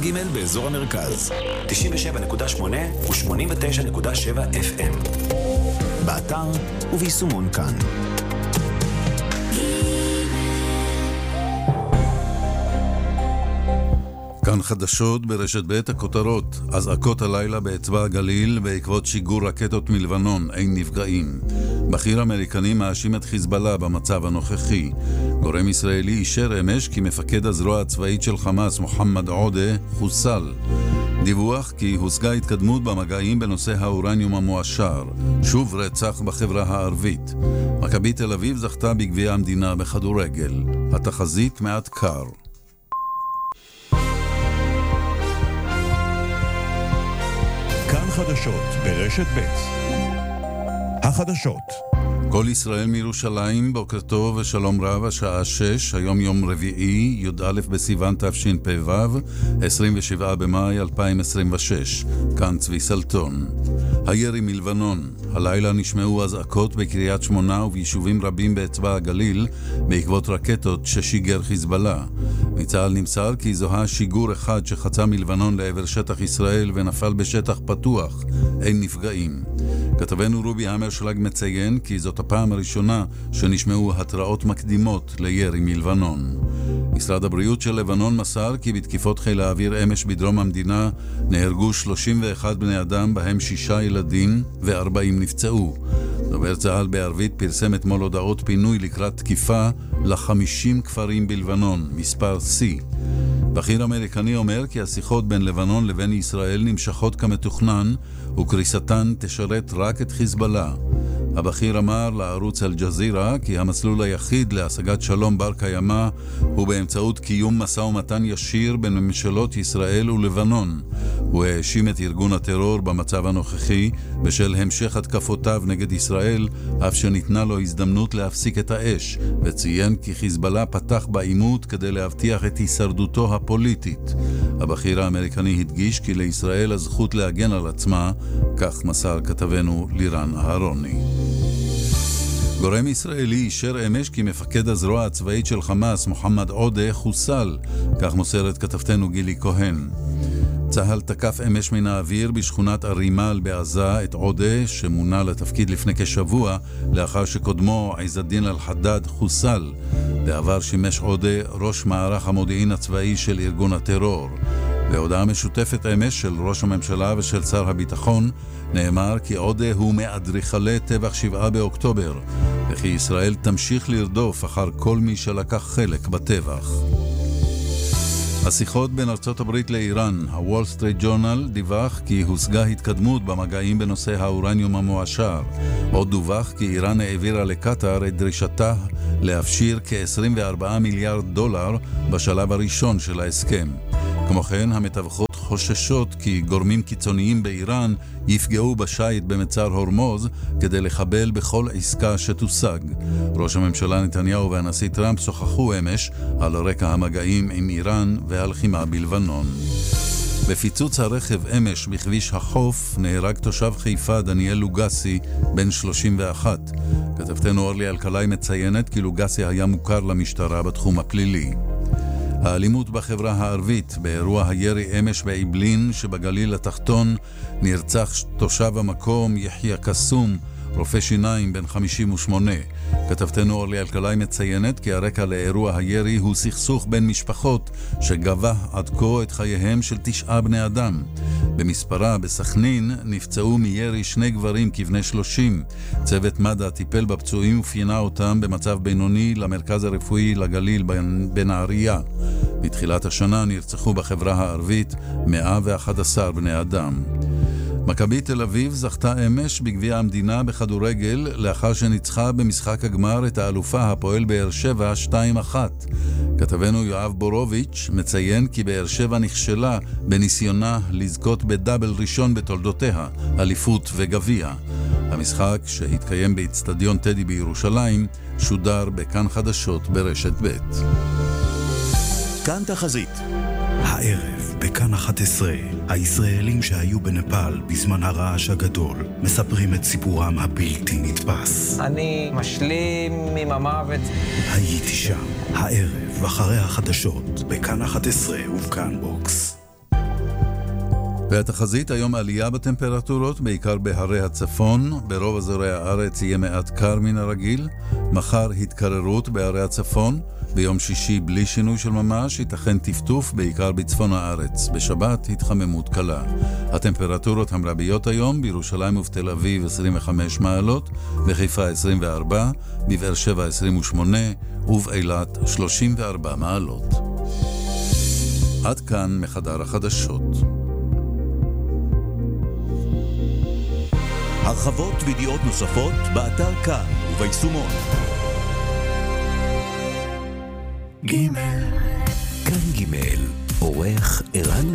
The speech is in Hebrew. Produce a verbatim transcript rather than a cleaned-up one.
ג' באזור המרכז, תשעים ושבע נקודה שמונה ו-שמונים ותשע נקודה שבע אף אם. באתר וביישומון כאן. כאן חדשות ברשת ב' הכותרות. אזעקות הלילה באצבע הגליל בעקבות שיגור רקטות מלבנון, אין נפגעים. בכיר אמריקני מאשים את חיזבאללה במצב הנוכחי. גורם ישראלי אישר אמש כי מפקד הזרוע הצבאית של חמאס מוחמד עודה חוסל. דיווח כי הושגה התקדמות במגעים בנושא האורניום המועשר. שוב רצח בחברה הערבית. מכבי תל אביב זכתה בגביע המדינה בכדורגל. התחזית מעט קר. כאן חדשות ברשת ב'. החדשות. כל ישראל מירושלים, בוקר טוב ושלום רב, השעה שש, היום יום רביעי, י"א בסיוון תשפ"ו, עשרים ושבעה במאי אלפיים עשרים ושש. כאן צבי סלטון. הירי מלבנון. הלילה נשמעו אזעקות בקריית שמונה וביישובים רבים באצבע הגליל בעקבות רקטות ששיגר חיזבאללה. מצה"ל נמסר כי זוהה שיגור אחד שחצה מלבנון לעבר שטח ישראל ונפל בשטח פתוח. אין נפגעים. כתבנו רובי המרשלג מציין כי זאת הפעם הראשונה שנשמעו התראות מקדימות לירי מלבנון. משרד הבריאות של לבנון מסר כי בתקיפות חיל האוויר אמש בדרום המדינה נהרגו שלושים ואחד בני אדם, בהם שישה ילדים ו-ארבעים נפצעו. דובר צה"ל בערבית פרסם אתמול הודעות פינוי לקראת תקיפה ל-חמישים כפרים בלבנון, מספר C. בכיר אמריקני אומר כי השיחות בין לבנון לבין ישראל נמשכות כמתוכנן וקריסתן תשרת רק את חיזבאללה. הבכיר אמר לערוץ אל-ג'זירה כי המסלול היחיד להשגת שלום בר קיימא הוא באמצעות קיום משא ומתן ישיר בין ממשלות ישראל ולבנון. הוא האשים את ארגון הטרור במצב הנוכחי בשל המשך התקפותיו נגד ישראל, אף שניתנה לו הזדמנות להפסיק את האש, וציין כי חיזבאללה פתח בעימות כדי להבטיח את הישרדותו הפוליטית. הבכיר האמריקני הדגיש כי לישראל הזכות להגן על עצמה, כך מסר כתבנו לירן אהרוני. גורם ישראלי אישר אמש כי מפקד הזרוע הצבאית של חמאס מוחמד עודה חוסל, כך מוסרת כתבתנו גילי כהן. צהל תקף אמש מן האוויר בשכונת ארימל בעזה את עודה, שמונה לתפקיד לפני כשבוע לאחר שקודמו עז א-דין אל-חדד חוסל. בעבר שימש עודה ראש מערך המודיעין הצבאי של ארגון הטרור. בהודעה משותפת אמש של ראש הממשלה ושל שר הביטחון נאמר כי עודה הוא מאדריכלי טבח שבעה באוקטובר, וכי ישראל תמשיך לרדוף אחר כל מי שלקח חלק בטבח. השיחות בין ארצות הברית לאיראן. הוול סטריט ג'ורנל דיווח כי הושגה התקדמות במגעים בנושא האורניום המועשר. עוד דווח כי איראן העבירה לקטר את דרישתה להפשיר כ-עשרים וארבעה מיליארד דולר בשלב הראשון של ההסכם. כמו כן, המתווכות חוששות כי גורמים קיצוניים באיראן יפגעו בשייט במצר הורמוז כדי לחבל בכל עסקה שתושג. ראש הממשלה נתניהו והנשיא טראמפ שוחחו אמש על רקע המגעים עם איראן והלחימה בלבנון. בפיצוץ הרכב אמש בכביש החוף נהרג תושב חיפה דניאל לוגסי בן שלושים ואחת. כתבתנו אורלי אלקלעי מציינת כי לוגסי היה מוכר למשטרה בתחום הפלילי. האלימות בחברה הערבית. באירוע הירי אמש בעיבלין שבגליל התחתון נרצח תושב המקום יחיא קסום, רופא שיניים בן חמישים ושמונה. כתבתנו אורלי אלקלעי מציינת כי הרקע לאירוע הירי הוא סכסוך בין משפחות שגבה עד כה את חייהם של תשעה בני אדם. במספרה בסכנין נפצעו מירי שני גברים כבני שלושים. צוות מד"א טיפל בפצועים ופינה אותם במצב בינוני למרכז הרפואי לגליל בנהריה. מתחילת השנה נרצחו בחברה הערבית מאה ואחד עשר בני אדם. מכבי תל אביב זכתה אמש בגביע המדינה בכדורגל לאחר שניצחה במשחק הגמר את האלופה הפועל באר שבע שתיים אחת. כתבנו יואב בורוביץ' מציין כי באר שבע נכשלה בניסיונה לזכות בדאבל ראשון בתולדותיה, אליפות וגביע. המשחק שהתקיים באצטדיון טדי בירושלים שודר בכאן חדשות ברשת ב'. כאן תחזית. הערב בכאן אחת עשרה, הישראלים שהיו בנפאל בזמן הרעש הגדול מספרים את סיפורם הבלתי נתפס. אני משלים עם המוות. הייתי שם. הערב אחרי החדשות בכאן אחת עשרה ובכאן בוקס. והתחזית היום עלייה בטמפרטורות, בעיקר בהרי הצפון, ברוב אזורי הארץ יהיה מעט קר מן הרגיל, מחר התקררות בהרי הצפון, ביום שישי בלי שינוי של ממש, ייתכן טפטוף בעיקר בצפון הארץ, בשבת התחממות קלה. הטמפרטורות המרביות היום בירושלים ובתל אביב עשרים וחמש מעלות, בחיפה עשרים וארבע, בבאר שבע עשרים ושמונה ובאילת שלושים וארבע מעלות. עד כאן מחדר החדשות. הרחבות וידיעות נוספות באתר כאן וביישומון. ג' כאן ג' עורך ערן